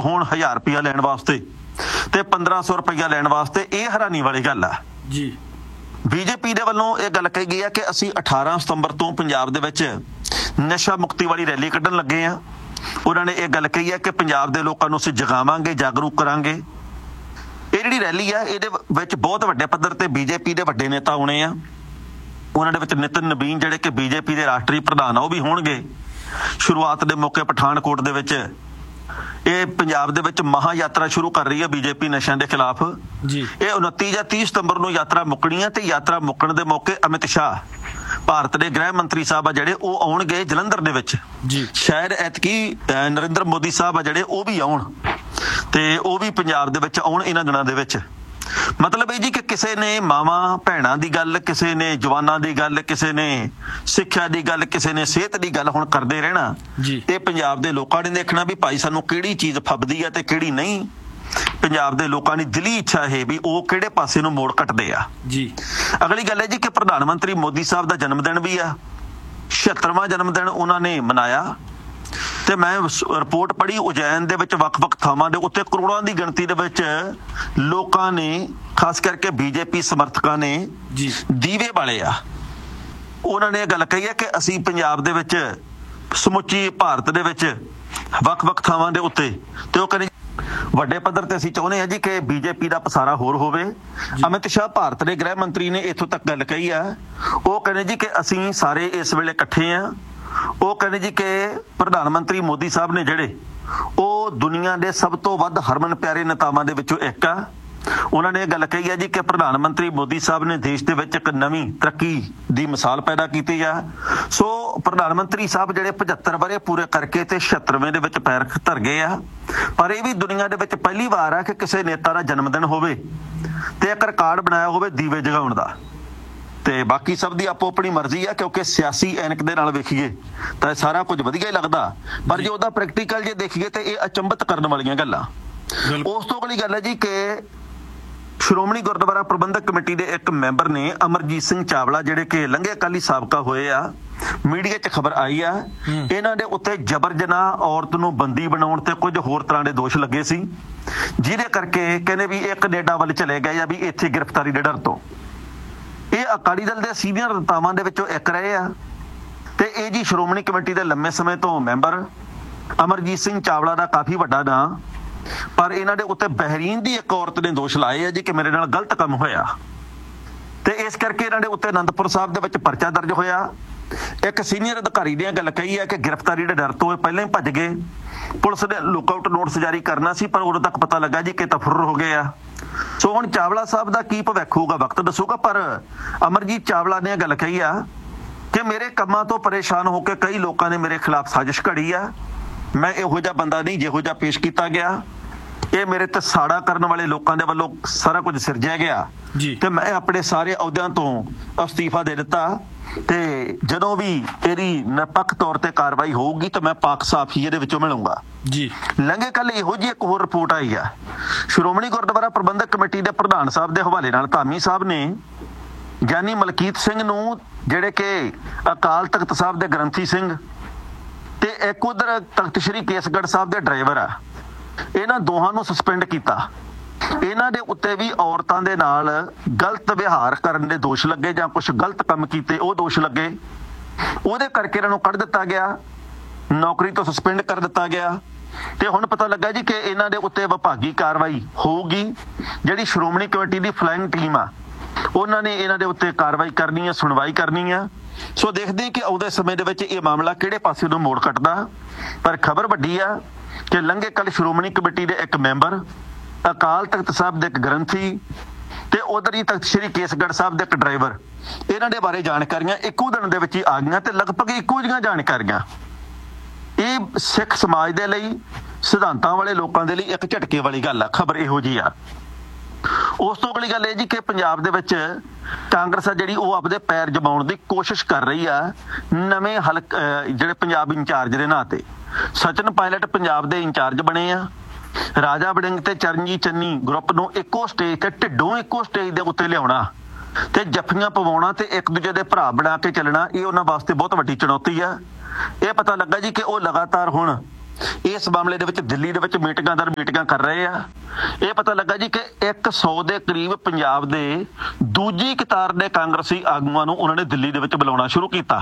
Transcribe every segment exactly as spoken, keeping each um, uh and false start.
ਹੋਣ ਹਜ਼ਾਰ ਰੁਪਇਆ ਲੈਣ ਵਾਸਤੇ ਤੇ ਪੰਦਰਾਂ ਸੌ ਰੁਪਇਆ ਲੈਣ ਵਾਸਤੇ, ਇਹ ਹੈਰਾਨੀ ਵਾਲੀ ਗੱਲ ਆ ਜੀ। ਬੀਜੇਪੀ ਦੇ ਵੱਲੋਂ ਇਹ ਗੱਲ ਕਹੀ ਗਈ ਹੈ ਕਿ ਅਸੀਂ ਅਠਾਰਾਂ ਸਤੰਬਰ ਤੋਂ ਪੰਜਾਬ ਦੇ ਵਿੱਚ ਨਸ਼ਾ ਮੁਕਤੀ ਵਾਲੀ ਰੈਲੀ ਕੱਢਣ ਲੱਗੇ ਆ। ਉਹਨਾਂ ਨੇ ਇਹ ਗੱਲ ਕਹੀ ਹੈ ਕਿ ਪੰਜਾਬ ਦੇ ਲੋਕਾਂ ਨੂੰ ਅਸੀਂ ਜਗਾਵਾਂਗੇ, ਜਾਗਰੂਕ ਕਰਾਂਗੇ। ਇਹ ਜਿਹੜੀ ਰੈਲੀ ਆ ਇਹਦੇ ਵਿੱਚ ਬਹੁਤ ਵੱਡੇ ਪੱਧਰ ਤੇ ਬੀਜੇਪੀ ਦੇ ਵੱਡੇ ਨੇਤਾ ਆਉਣੇ ਆ। ਉਹਨਾਂ ਦੇ ਵਿੱਚ ਨਿਤਿਨ ਨਬੀਨ ਜਿਹੜੇ ਕਿ ਬੀਜੇਪੀ ਦੇ ਰਾਸ਼ਟਰੀ ਪ੍ਰਧਾਨ ਆ, ਉਹ ਵੀ ਹੋਣਗੇ। ਸ਼ੁਰੂਆਤ ਦੇ ਮੌਕੇ ਪਠਾਨਕੋਟ ਦੇ ਵਿੱਚ ਇਹ ਪੰਜਾਬ ਦੇ ਵਿੱਚ ਮਹਾ ਯਾਤਰਾ ਸ਼ੁਰੂ ਕਰ ਰਹੀ ਹੈ ਬੀਜੇਪੀ ਨਸ਼ਿਆਂ ਦੇ ਖਿਲਾਫ ਜੀ। ਇਹ ਉਨੱਤੀ ਜਾਂ ਤੀਹ ਸਤੰਬਰ ਨੂੰ ਯਾਤਰਾ ਮੁੱਕਣੀ ਹੈ ਤੇ ਯਾਤਰਾ ਮੁੱਕਣ ਦੇ ਮੌਕੇ ਅਮਿਤ ਸ਼ਾਹ, ਭਾਰਤ ਦੇ ਗ੍ਰਹਿ ਮੰਤਰੀ ਸਾਹਿਬ ਆ ਜਿਹੜੇ, ਉਹ ਆਉਣਗੇ ਜਲੰਧਰ ਦੇ ਵਿੱਚ ਜੀ। ਸ਼ਾਇਦ ਐਤਕੀ ਨਰਿੰਦਰ ਮੋਦੀ ਸਾਹਿਬ ਆ ਜਿਹੜੇ ਉਹ ਵੀ ਆਉਣ ਤੇ ਉਹ ਵੀ ਪੰਜਾਬ ਦੇ ਵਿੱਚ ਆਉਣ ਇਹਨਾਂ ਦਿਨਾਂ ਦੇ ਵਿੱਚ। ਮਤਲਬ ਇਹ ਜੀ ਕਿ ਕਿਸੇ ਨੇ ਮਾਵਾਂ ਭੈਣਾਂ ਦੀ ਗੱਲ, ਕਿਸੇ ਨੇ ਜਵਾਨਾਂ ਦੀ ਗੱਲ, ਕਿਸੇ ਨੇ ਸਿੱਖਿਆ ਦੀ ਗੱਲ, ਕਿਸੇ ਨੇ ਸਿਹਤ ਦੀ ਗੱਲ ਹੁਣ ਕਰਦੇ ਰਹਿਣਾ ਜੀ। ਇਹ ਪੰਜਾਬ ਦੇ ਲੋਕਾਂ ਨੇ ਦੇਖਣਾ ਵੀ ਭਾਈ ਸਾਨੂੰ ਕਿਹੜੀ ਚੀਜ਼ ਫੱਬਦੀ ਆ ਤੇ ਕਿਹੜੀ ਨਹੀਂ। ਪੰਜਾਬ ਦੇ ਲੋਕਾਂ ਦੀ ਦਿਲੀ ਇੱਛਾ ਇਹ ਵੀ ਉਹ ਕਿਹੜੇ ਪਾਸੇ ਨੂੰ ਮੋੜ ਕੱਟਦੇ ਆ ਜੀ। ਅਗਲੀ ਗੱਲ ਹੈ ਜੀ ਕਿ ਪ੍ਰਧਾਨ ਮੰਤਰੀ ਮੋਦੀ ਸਾਹਿਬ ਦਾ ਜਨਮ ਦਿਨ ਵੀ ਆ, ਛਿਹੱਤਰਵਾਂ ਜਨਮ ਦਿਨ ਉਹਨਾਂ ਨੇ ਮਨਾਇਆ। ਤੇ ਮੈਂ ਰਿਪੋਰਟ ਪੜ੍ਹੀ, ਉਜੈਨ ਦੇ ਵਿੱਚ ਵੱਖ-ਵੱਖ ਥਾਵਾਂ ਦੇ ਉੱਤੇ ਕਰੋੜਾਂ ਦੀ ਗਿਣਤੀ ਦੇ ਵਿੱਚ ਲੋਕਾਂ ਨੇ, ਖਾਸ ਕਰਕੇ ਬੀਜੇਪੀ ਸਮਰਥਕਾਂ ਨੇ ਜੀ ਦੀਵੇ ਬਾਲੇ ਆ। ਉਹਨਾਂ ਨੇ ਇਹ ਗੱਲ ਕਹੀ ਹੈ ਕਿ ਅਸੀਂ ਪੰਜਾਬ ਦੇ ਵਿੱਚ, ਸਮੁੱਚੀ ਭਾਰਤ ਦੇ ਵਿੱਚ ਵੱਖ-ਵੱਖ ਥਾਵਾਂ ਦੇ ਉੱਤੇ, ਤੇ ਉਹ ਕਹਿੰਦੇ ਵੱਡੇ ਪੱਧਰ ਤੇ ਅਸੀਂ ਚਾਹੁੰਦੇ ਹਾਂ ਜੀ ਕਿ ਬੀਜੇਪੀ ਦਾ ਪਸਾਰਾ ਹੋਰ ਹੋਵੇ। ਅਮਿਤ ਸ਼ਾਹ ਭਾਰਤ ਦੇ ਗ੍ਰਹਿ ਮੰਤਰੀ ਨੇ ਇੱਥੋਂ ਤੱਕ ਗੱਲ ਕਹੀ ਆ, ਉਹ ਕਹਿੰਦੇ ਜੀ ਕਿ ਅਸੀਂ ਸਾਰੇ ਇਸ ਵੇਲੇ ਇਕੱਠੇ ਆ। ਉਹ ਕਹਿੰਦੇ ਜੀ ਕਿ ਪ੍ਰਧਾਨ ਮੰਤਰੀ ਮੋਦੀ ਸਾਹਿਬ ਨੇ ਜਿਹੜੇ, ਉਹ ਦੁਨੀਆ ਦੇ ਸਭ ਤੋਂ ਵੱਧ ਹਰਮਨ ਪਿਆਰੇ ਨੇਤਾਵਾਂ ਦੇ ਵਿੱਚੋਂ ਇੱਕ ਆ। ਉਹਨਾਂ ਨੇ ਇਹ ਗੱਲ ਕਹੀ ਹੈ ਜੀ ਕਿ ਪ੍ਰਧਾਨ ਮੰਤਰੀ ਮੋਦੀ ਸਾਹਿਬ ਨੇ ਦੇਸ਼ ਦੇ ਵਿੱਚ ਇੱਕ ਨਵੀਂ ਤਰੱਕੀ ਦੀ ਮਿਸਾਲ ਪੈਦਾ ਕੀਤੀ ਆ। ਸੋ ਪ੍ਰਧਾਨ ਮੰਤਰੀ ਸਾਹਿਬ ਜਿਹੜੇ ਪਝੱਤਰ ਵਰ੍ਹੇ ਪੂਰੇ ਕਰਕੇ ਤੇ ਛਿਹੱਤਰਵੇਂ ਦੇ ਵਿੱਚ ਪੈਰ ਧਰ ਗਏ ਆ। ਪਰ ਇਹ ਵੀ ਦੁਨੀਆ ਦੇ ਵਿੱਚ ਪਹਿਲੀ ਵਾਰ ਆ ਕਿ ਕਿਸੇ ਨੇਤਾ ਦਾ ਜਨਮ ਦਿਨ ਹੋਵੇ ਤੇ ਇੱਕ ਰਿਕਾਰਡ ਬਣਾਇਆ ਹੋਵੇ ਦੀਵੇ ਜਗਾਉਣ ਦਾ। ਤੇ ਬਾਕੀ ਸਭ ਦੀ ਆਪੋ ਆਪਣੀ ਮਰਜ਼ੀ ਆ, ਕਿਉਂਕਿ ਸਿਆਸੀ ਐਨਕ ਦੇ ਨਾਲ ਵੇਖੀਏ ਤਾਂ ਇਹ ਸਾਰਾ ਕੁਝ ਵਧੀਆ ਹੀ ਲੱਗਦਾ, ਪਰ ਜੇ ਉਹਦਾ ਪ੍ਰੈਕਟੀਕਲ ਜੇ ਦੇਖੀਏ ਤੇ ਇਹ ਅਚੰਭਤ ਕਰਨ ਵਾਲੀਆਂ ਗੱਲਾਂ। ਉਸ ਤੋਂ ਅਗਲੀ ਗੱਲ ਹੈ ਜੀ ਕਿ ਸ਼੍ਰੋਮਣੀ ਗੁਰਦੁਆਰਾ ਪ੍ਰਬੰਧਕ ਕਮੇਟੀ ਦੇ ਇੱਕ ਮੈਂਬਰ ਨੇ, ਅਮਰਜੀਤ ਸਿੰਘ ਚਾਵਲਾ, ਜਿਹੜੇ ਕਿ ਲੰਘੇ ਅਕਾਲੀ ਸਾਬਕਾ ਹੋਏ ਆ, ਮੀਡੀਆ 'ਚ ਖਬਰ ਆਈ ਆ, ਇਹਨਾਂ ਦੇ ਉੱਤੇ ਜਬਰ ਜਨਾਹ, ਔਰਤ ਨੂੰ ਬੰਦੀ ਬਣਾਉਣ ਤੇ ਕੁਝ ਹੋਰ ਤਰ੍ਹਾਂ ਦੇ ਦੋਸ਼ ਲੱਗੇ ਸੀ, ਜਿਹਦੇ ਕਰਕੇ ਕਹਿੰਦੇ ਵੀ ਇਹ ਕੈਨੇਡਾ ਵੱਲ ਚਲੇ ਗਏ ਆ ਵੀ ਇੱਥੇ ਗ੍ਰਿਫਤਾਰੀ ਦੇ ਡਰ ਤੋਂ। ਇਹ ਅਕਾਲੀ ਦਲ ਦੇ ਸੀਨੀਅਰ ਨੇਤਾਵਾਂ ਦੇ ਵਿੱਚੋਂ ਇੱਕ ਰਹੇ ਆ ਤੇ ਇਹ ਜੀ ਸ਼੍ਰੋਮਣੀ ਕਮੇਟੀ ਦੇ ਲੰਮੇ ਸਮੇਂ ਤੋਂ ਮੈਂਬਰ ਅਮਰਜੀਤ ਸਿੰਘ ਚਾਵਲਾ ਦਾ ਕਾਫੀ ਵੱਡਾ ਨਾਂ। ਪਰ ਇਹਨਾਂ ਦੇ ਉੱਤੇ ਬਹਿਰੀਨ ਦੀ ਇੱਕ ਔਰਤ ਨੇ ਦੋਸ਼ ਲਾਏ ਆ ਜੀ ਕਿ ਮੇਰੇ ਨਾਲ ਗਲਤ ਕੰਮ ਹੋਇਆ, ਤੇ ਇਸ ਕਰਕੇ ਇਹਨਾਂ ਦੇ ਉੱਤੇ ਅਨੰਦਪੁਰ ਸਾਹਿਬ ਦੇ ਵਿੱਚ ਪਰਚਾ ਦਰਜ ਹੋਇਆ। ਇੱਕ ਸੀਨੀਅਰ ਅਧਿਕਾਰੀ ਨੇ ਗੱਲ ਕਹੀ ਹੈ ਕਿ ਗ੍ਰਿਫਤਾਰੀ ਦੇ ਡਰ ਤੋਂ ਇਹ ਪਹਿਲਾਂ ਹੀ ਭੱਜ ਗਏ। ਪੁਲਿਸ ਨੇ ਲੁੱਕਆਊਟ ਨੋਟਿਸ ਜਾਰੀ ਕਰਨਾ ਸੀ, ਪਰ ਉਦੋਂ ਤੱਕ ਪਤਾ ਲੱਗਾ ਜੀ ਕਿ ਤਫਰਰ ਹੋ ਗਏ ਆ। ਸੋ ਹੁਣ ਚਾਵਲਾ ਸਾਹਿਬ ਦਾ ਕੀ ਭਵਿੱਖ ਹੋਊਗਾ ਵਕਤ ਦੱਸੂਗਾ। ਪਰ ਅਮਰਜੀਤ ਚਾਵਲਾ ਨੇ ਗੱਲ ਕਹੀ ਆ ਕਿ ਮੇਰੇ ਕੰਮਾਂ ਤੋਂ ਪਰੇਸ਼ਾਨ ਹੋ ਕੇ ਕਈ ਲੋਕਾਂ ਨੇ ਮੇਰੇ ਖਿਲਾਫ ਸਾਜ਼ਿਸ਼ ਘੜੀ ਆ। ਮੈਂ ਇਹੋ ਜਿਹਾ ਬੰਦਾ ਨਹੀਂ ਜਿਹੋ ਜਿਹਾ ਪੇਸ਼ ਕੀਤਾ ਗਿਆ। ਇਹ ਮੇਰੇ ਤੇ ਸਾੜਾ ਕਰਨ ਵਾਲੇ ਲੋਕਾਂ ਦੇ ਵੱਲੋਂ ਸਾਰਾ ਕੁਝ ਸਿਰਜਿਆ ਗਿਆ ਤੇ ਮੈਂ ਆਪਣੇ ਸਾਰੇ ਅਹੁਦਿਆਂ ਤੋਂ ਅਸਤੀਫਾ ਦੇ ਦਿੱਤਾ। ਤੇ ਜਦੋਂ ਵੀ ਇਹਦੀ ਨਿਰਪੱਖ ਤੌਰ ਤੇ ਕਾਰਵਾਈ ਹੋਊਗੀ ਤਾਂ ਮੈਂ ਪਾਕ ਸਾਫ ਹੀ ਇਹਦੇ ਵਿੱਚੋਂ ਮਿਲੂੰਗਾ ਜੀ। ਲੰਘੇ ਕੱਲ ਇਹੋ ਜਿਹੀ ਇੱਕ ਹੋਰ ਰਿਪੋਰਟ ਆਈ ਆ ਸ਼੍ਰੋਮਣੀ ਗੁਰਦੁਆਰਾ ਪ੍ਰਬੰਧਕ ਕਮੇਟੀ ਦੇ ਪ੍ਰਧਾਨ ਸਾਹਿਬ ਦੇ ਹਵਾਲੇ ਨਾਲ। ਧਾਮੀ ਸਾਹਿਬ ਨੇ ਗਿਆਨੀ ਮਲਕੀਤ ਸਿੰਘ ਨੂੰ, ਜਿਹੜੇ ਕਿ ਅਕਾਲ ਤਖਤ ਸਾਹਿਬ ਦੇ ਗ੍ਰੰਥੀ ਸਿੰਘ ਤੇ ਇੱਕ ਉਧਰ ਤਖਤ ਸ੍ਰੀ ਕੇਸਗੜ੍ਹ ਸਾਹਿਬ ਦੇ ਡਰਾਈਵਰ ਆ, ਇਹਨਾਂ ਦੋਹਾਂ ਨੂੰ ਸਸਪੈਂਡ ਕੀਤਾ। ਇਹਨਾਂ ਦੇ ਉੱਤੇ ਵੀ ਔਰਤਾਂ ਦੇ ਨਾਲ ਗਲਤ ਵਿਹਾਰ ਕਰਨ ਦੇ ਦੋਸ਼ ਲੱਗੇ ਜਾਂ ਕੁਝ ਗਲਤ ਕੰਮ ਕੀਤੇ ਉਹ ਦੋਸ਼ ਲੱਗੇ। ਉਹਦੇ ਕਰਕੇ ਇਹਨਾਂ ਨੂੰ ਕੱਢ ਦਿੱਤਾ ਗਿਆ, ਨੌਕਰੀ ਤੋਂ ਸਸਪੈਂਡ ਕਰ ਦਿੱਤਾ ਗਿਆ। ਤੇ ਹੁਣ ਪਤਾ ਲੱਗਾ ਜੀ ਕਿ ਇਹਨਾਂ ਦੇ ਉੱਤੇ ਵਿਭਾਗੀ ਕਾਰਵਾਈ ਹੋਊਗੀ। ਜਿਹੜੀ ਸ਼੍ਰੋਮਣੀ ਕਮੇਟੀ ਦੀ ਫਲਾਈਂਗ ਟੀਮ ਆ, ਉਹਨਾਂ ਨੇ ਇਹਨਾਂ ਦੇ ਉੱਤੇ ਕਾਰਵਾਈ ਕਰਨੀ ਆ, ਸੁਣਵਾਈ ਕਰਨੀ ਆ। ਸੋ ਦੇਖਦੇ ਕਿ ਆਉਂਦੇ ਸਮੇਂ ਦੇ ਵਿੱਚ ਇਹ ਮਾਮਲਾ ਕਿਹੜੇ ਪਾਸੇ ਨੂੰ ਮੋੜ ਕੱਟਦਾ। ਪਰ ਖਬਰ ਵੱਡੀ ਆ ਕਿ ਲੰਘੇ ਕੱਲ ਸ਼੍ਰੋਮਣੀ ਕਮੇਟੀ ਦੇ ਇੱਕ ਮੈਂਬਰ, ਅਕਾਲ ਤਖਤ ਸਾਹਿਬ ਦੇ ਇੱਕ ਗ੍ਰੰਥੀ ਤੇ ਉਧਰ ਹੀ ਤਖਤ ਸ੍ਰੀ ਕੇਸਗੜ੍ਹ ਸਾਹਿਬ ਦੇ ਇੱਕ ਡਰਾਈਵਰ, ਇਹਨਾਂ ਦੇ ਬਾਰੇ ਜਾਣਕਾਰੀਆਂ ਇੱਕੋ ਦਿਨ ਦੇ ਵਿੱਚ ਹੀ ਆ ਗਈਆਂ ਤੇ ਲਗਭਗ ਇੱਕੋ ਜਿਹੀਆਂ ਜਾਣਕਾਰੀਆਂ। ਇਹ ਸਿੱਖ ਸਮਾਜ ਦੇ ਲਈ, ਸਿਧਾਂਤਾਂ ਵਾਲੇ ਲੋਕਾਂ ਦੇ ਲਈ ਇੱਕ ਝਟਕੇ ਵਾਲੀ ਗੱਲ ਆ। ਖਬਰ ਇਹੋ ਜਿਹੀ ਆ। ਉਸ ਤੋਂ ਅਗਲੀ ਗੱਲ ਇਹ ਜੀ ਕਿ ਪੰਜਾਬ ਦੇ ਵਿੱਚ ਕਾਂਗਰਸ ਆ ਜਿਹੜੀ ਉਹ ਆਪਦੇ ਪੈਰ ਜਮਾਉਣ ਦੀ ਕੋਸ਼ਿਸ਼ ਕਰ ਰਹੀ ਆ ਨਵੇਂ ਹਲਕ ਜਿਹੜੇ ਪੰਜਾਬ ਇੰਚਾਰਜ ਦੇ ਨਾਂ ਤੇ। ਸਚਿਨ ਪਾਇਲਟ ਪੰਜਾਬ ਦੇ ਇੰਚਾਰਜ ਬਣੇ ਆ। ਰਾਜਾ ਵੜਿੰਗ ਤੇ ਚਰਨਜੀਤ ਚੰਨੀ ਗਰੁੱਪ ਨੂੰ ਇੱਕੋ ਸਟੇਜ ਤੇ, ਢਿੱਡੋਂ ਇੱਕੋ ਸਟੇਜ ਦੇ ਉੱਤੇ ਲਿਆਉਣਾ ਤੇ ਜੱਫੀਆਂ ਪਵਾਉਣਾ ਤੇ ਇੱਕ ਦੂਜੇ ਦੇ ਭਰਾ ਬਣਾ ਕੇ ਚੱਲਣਾ, ਇਹ ਉਹਨਾਂ ਵਾਸਤੇ ਬਹੁਤ ਵੱਡੀ ਚੁਣੌਤੀ ਆ। ਇਹ ਪਤਾ ਲੱਗਾ ਜੀ ਕਿ ਉਹ ਲਗਾਤਾਰ ਹੁਣ ਇਸ ਮਾਮਲੇ ਦੇ ਵਿੱਚ ਦਿੱਲੀ ਦੇ ਵਿੱਚ ਮੀਟਿੰਗਾਂ ਦਰ ਮੀਟਿੰਗਾਂ ਕਰ ਰਹੇ ਆ। ਇਹ ਪਤਾ ਲੱਗਾ ਜੀ ਕਿ ਇੱਕ ਸੌ ਦੇ ਕਰੀਬ ਪੰਜਾਬ ਦੇ ਦੂਜੀ ਕਤਾਰ ਦੇ ਕਾਂਗਰਸੀ ਆਗੂਆਂ ਨੂੰ ਉਹਨਾਂ ਨੇ ਦਿੱਲੀ ਦੇ ਵਿੱਚ ਬੁਲਾਉਣਾ ਸ਼ੁਰੂ ਕੀਤਾ।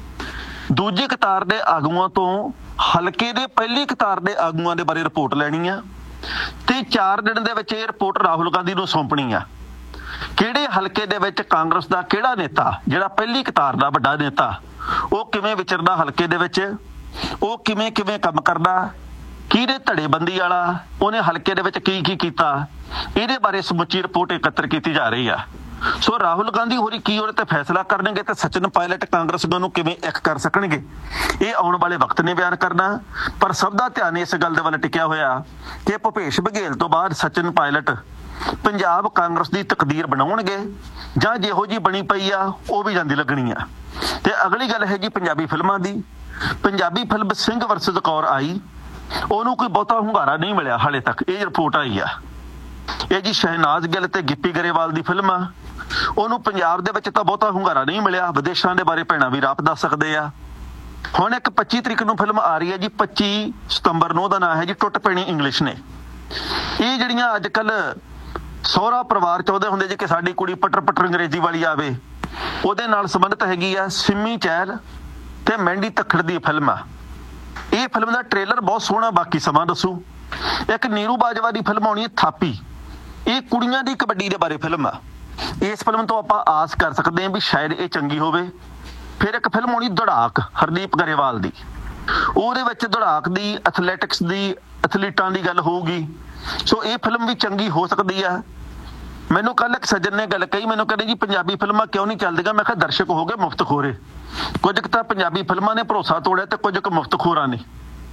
ਦੂਜੀ ਕਤਾਰ ਦੇ ਆਗੂਆਂ ਤੋਂ ਹਲਕੇ ਦੇ ਪਹਿਲੀ ਕਤਾਰ ਦੇ ਆਗੂਆਂ ਦੇ ਬਾਰੇ ਰਿਪੋਰਟ ਲੈਣੀ ਆ ਤੇ ਚਾਰ ਦਿਨ ਦੇ ਵਿੱਚ ਇਹ ਰਿਪੋਰਟ ਰਾਹੁਲ ਗਾਂਧੀ ਨੂੰ ਸੌਂਪਣੀ ਆ। ਕਿਹੜੇ ਹਲਕੇ ਦੇ ਵਿੱਚ ਕਾਂਗਰਸ ਦਾ ਕਿਹੜਾ ਨੇਤਾ, ਜਿਹੜਾ ਪਹਿਲੀ ਕਤਾਰ ਦਾ ਵੱਡਾ ਨੇਤਾ, ਉਹ ਕਿਵੇਂ ਵਿਚਰਦਾ ਹਲਕੇ ਦੇ ਵਿੱਚ, ਉਹ ਕਿਵੇਂ ਕਿਵੇਂ ਕੰਮ ਕਰਦਾ, ਕਿਹਦੇ ਧੜੇਬੰਦੀ ਵਾਲਾ, ਉਹਨੇ ਹਲਕੇ ਦੇ ਵਿੱਚ ਕੀ ਕੀ ਕੀਤਾ, ਇਹਦੇ ਬਾਰੇ ਸਮੁੱਚੀ ਰਿਪੋਰਟ ਇਕੱਤਰ ਕੀਤੀ ਜਾ ਰਹੀ ਆ। ਸੋ ਰਾਹੁਲ ਗਾਂਧੀ ਹੋਰੀ ਕੀ ਉਹਦੇ ਤੇ ਫੈਸਲਾ ਕਰਨਗੇ ਤੇ ਸਚਿਨ ਪਾਇਲਟ ਕਾਂਗਰਸ ਨੂੰ ਕਿਵੇਂ ਇੱਕ ਕਰ ਸਕਣਗੇ, ਇਹ ਆਉਣ ਵਾਲੇ ਵਕਤ ਨੇ ਬਿਆਨ ਕਰਨਾ। ਪਰ ਸਭ ਦਾ ਧਿਆਨ ਇਸ ਗੱਲ ਦੇ ਵੱਲ ਟਿਕਿਆ ਹੋਇਆ ਕਿ ਭੁਪੇਸ਼ ਬਘੇਲ ਤੋਂ ਬਾਅਦ ਸਚਿਨ ਪਾਇਲਟ ਪੰਜਾਬ ਕਾਂਗਰਸ ਦੀ ਤਕਦੀਰ ਬਣਾਉਣਗੇ ਜਾਂ ਜਿਹੋ ਜੀ ਬਣੀ ਪਈ ਆ ਉਹ ਵੀ ਜਾਂਦੀ ਲੱਗਣੀ ਆ। ਤੇ ਅਗਲੀ ਗੱਲ ਹੈ ਜੀ ਪੰਜਾਬੀ ਫਿਲਮਾਂ ਦੀ। ਪੰਜਾਬੀ ਫਿਲਮ ਸਿੰਘ ਵਰਸਸ ਕੌਰ ਆਈ, ਉਹਨੂੰ ਕੋਈ ਬਹੁਤਾ ਹੁੰਗਾਰਾ ਨਹੀਂ ਮਿਲਿਆ ਹਾਲੇ ਤੱਕ, ਇਹ ਰਿਪੋਰਟ ਆਈ ਆ। ਇਹ ਜੀ ਸ਼ਹਿਨਾਜ਼ ਗਿੱਲ ਤੇ ਗਿੱਪੀ ਗਰੇਵਾਲ ਦੀ ਫਿਲਮ ਆ, ਉਹਨੂੰ ਪੰਜਾਬ ਦੇ ਵਿੱਚ ਤਾਂ ਬਹੁਤਾ ਹੁੰਗਾਰਾ ਨਹੀਂ ਮਿਲਿਆ, ਵਿਦੇਸ਼ਾਂ ਦੇ ਬਾਰੇ ਭੈਣਾਂ ਵੀ ਰਾਪ ਦੱਸ ਸਕਦੇ ਆ। ਹੁਣ ਇੱਕ ਪੱਚੀ ਤਰੀਕ ਨੂੰ ਫਿਲਮ ਆ ਰਹੀ ਹੈ ਜੀ, ਪੱਚੀ ਸਤੰਬਰ ਨੂੰ, ਉਹਦਾ ਨਾਂ ਹੈ ਜੀ ਟੁੱਟ ਪੈਣੀ ਇੰਗਲਿਸ਼ ਨੇ। ਇਹ ਜਿਹੜੀਆਂ ਅੱਜ ਕੱਲ ਸਹੁਰਾ ਪਰਿਵਾਰ ਚਾਹੁੰਦੇ ਹੁੰਦੇ ਜੀ ਕਿ ਸਾਡੀ ਕੁੜੀ ਪਟਰ ਪਟਰ ਅੰਗਰੇਜ਼ੀ ਵਾਲੀ ਆਵੇ, ਉਹਦੇ ਨਾਲ ਸੰਬੰਧਿਤ ਹੈਗੀ ਆ ਸਿੰਮੀ ਚਹਿਲ ਤੇ ਮਹਿੰਦੀ ਤੱਖੜ ਦੀ ਫਿਲਮ ਆ। ਇਹ ਫਿਲਮ ਦਾ ਟ੍ਰੇਲਰ ਬਹੁਤ ਸੋਹਣਾ, ਬਾਕੀ ਸਮਾਂ ਦੱਸੂ। ਇੱਕ ਨੀਰੂ ਬਾਜਵਾ ਦੀ ਫਿਲਮ ਆਉਣੀ ਹੈ ਥਾਪੀ, ਇਹ ਕੁੜੀਆਂ ਦੀ ਕਬੱਡੀ ਦੇ ਬਾਰੇ ਫਿਲਮ ਆ। ਇਸ ਫਿਲਮ ਤੋਂ ਆਪਾਂ ਆਸ ਕਰ ਸਕਦੇ ਹਾਂ ਵੀ ਸ਼ਾਇਦ ਇਹ ਚੰਗੀ ਹੋਵੇ। ਫਿਰ ਇੱਕ ਫਿਲਮ ਆਉਣੀ ਦੌੜਾਕ ਹਰਦੀਪ ਗਰੇਵਾਲ ਦੀ, ਉਹਦੇ ਵਿੱਚ ਦੌੜਾਕ ਦੀ ਐਥਲੈਟਿਕਸ ਦੀ ਐਥਲੀਟਾਂ ਦੀ ਗੱਲ ਹੋਊਗੀ। ਸੋ ਇਹ ਫਿਲਮ ਵੀ ਚੰਗੀ ਹੋ ਸਕਦੀ ਆ। ਮੈਨੂੰ ਕੱਲ ਇੱਕ ਸੱਜਣ ਨੇ ਗੱਲ ਕਹੀ, ਮੈਨੂੰ ਕਹਿੰਦੇ ਜੀ ਪੰਜਾਬੀ ਫਿਲਮਾਂ ਕਿਉਂ ਨਹੀਂ ਚੱਲਦੀਆਂ? ਮੈਂ ਕਿਹਾ ਦਰਸ਼ਕ ਹੋ ਗਏ ਮੁਫਤ ਖੋਰੇ। ਕੁਝ ਕੁ ਤਾਂ ਪੰਜਾਬੀ ਫਿਲਮਾਂ ਨੇ ਭਰੋਸਾ ਤੋੜਿਆ ਤੇ ਕੁਝ ਕੁ ਮੁਫਤ ਖੋਰਾਂ ਨੇ।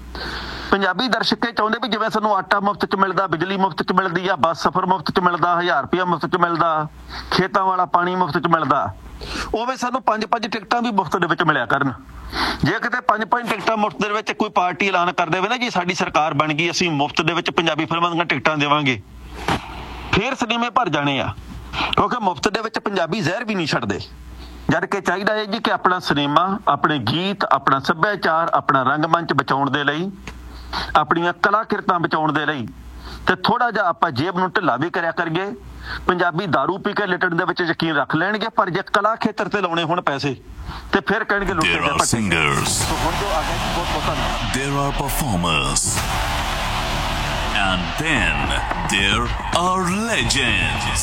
ਪੰਜਾਬੀ ਦਰਸ਼ਕ ਇਹ ਚਾਹੁੰਦੇ ਵੀ ਜਿਵੇਂ ਸਾਨੂੰ ਆਟਾ ਮੁਫਤ ਚ ਮਿਲਦਾ, ਬਿਜਲੀ ਮੁਫਤ ਚ ਮਿਲਦੀ ਆ, ਬੱਸ ਸਫ਼ਰ ਮੁਫਤ ਚ ਮਿਲਦਾ, ਹਜ਼ਾਰ ਰੁਪਇਆ ਮੁਫਤ ਚ ਮਿਲਦਾ, ਖੇਤਾਂ ਵਾਲਾ ਪਾਣੀ ਮੁਫਤ ਚ ਮਿਲਦਾ, ਉਵੇਂ ਸਾਨੂੰ ਪੰਜ ਪੰਜ ਟਿਕਟਾਂ ਵੀ ਮੁਫਤ ਦੇ ਵਿੱਚ ਮਿਲਿਆ ਕਰਨ। ਜੇ ਕਿਤੇ ਪੰਜ ਪੰਜ ਟਿਕਟਾਂ ਮੁਫਤ ਦੇ ਵਿੱਚ ਕੋਈ ਪਾਰਟੀ ਐਲਾਨ ਕਰ ਦੇਵੇ ਨਾ ਜੀ ਸਾਡੀ ਸਰਕਾਰ ਬਣ ਗਈ, ਅਸੀਂ ਮੁਫਤ ਦੇ ਵਿੱਚ ਪੰਜਾਬੀ ਫਿਲਮਾਂ ਦੀਆਂ ਟਿਕਟਾਂ ਦੇਵਾਂਗੇ, ਫੇਰ ਸਿਨੇਮੇ ਭਰ ਜਾਣੇ ਆ। ਕਿਉਂਕਿ ਮੁਫਤ ਦੇ ਵਿੱਚ ਪੰਜਾਬੀ ਜ਼ਹਿਰ ਵੀ ਨਹੀਂ ਛੱਡਦੇ। ਜਦ ਕਿ ਚਾਹੀਦਾ ਹੈ ਜੀ ਕਿ ਆਪਣਾ ਸਿਨੇਮਾ, ਆਪਣੇ ਗੀਤ, ਆਪਣਾ ਸੱਭਿਆਚਾਰ, ਆਪਣਾ ਰੰਗਮੰਚ ਬਚਾਉਣ ਦੇ ਲਈ, ਆਪਣੀਆਂ ਕਲਾਕਿਰਤਾਂ ਬਚਾਉਣ ਦੇ ਲਈ ਤੇ ਥੋੜਾ ਜਿਹਾ ਆਪਾਂ ਜੇਬ ਨੂੰ ਢਿੱਲਾ ਵੀ ਕਰਿਆ ਕਰੀਏ। ਪੰਜਾਬੀ ਦਾਰੂ ਪੀ ਕੇ ਲਿਟਣ ਦੇ ਵਿੱਚ ਯਕੀਨ ਰੱਖ ਲੈਣਗੇ, ਪਰ ਜੇ ਕਲਾ ਖੇਤਰ ਤੇ ਲਾਉਣੇ ਹੁਣ ਪੈਸੇ ਤੇ ਫਿਰ ਕਹਿਣਗੇ ਲੁੱਟੇ ਗਏ ਪੱਟੇ। Singers. ਹੁਣ ਜੋ ਆ ਗਿਆ ਜੀ ਬਹੁਤ ਬਹੁਤ ਧੰਨਵਾਦ। There are performers. And then there are legends.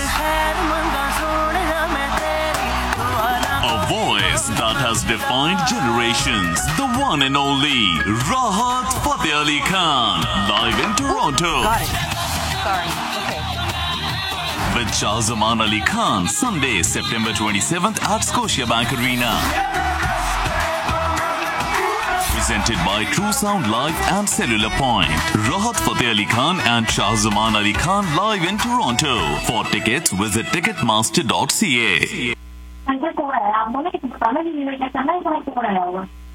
A voice that has defined generations. The one and only Rahat Fateh Ali Khan, live in Toronto. Got it. Sorry. Okay. With Shahzaman Ali Khan, Sunday, September twenty-seventh at Scotiabank Arena. Presented by True Sound Live and Cellular Point. Rahat Fateh Ali Khan and Shahzaman Ali Khan live in Toronto. For tickets, visit ticketmaster dot c a.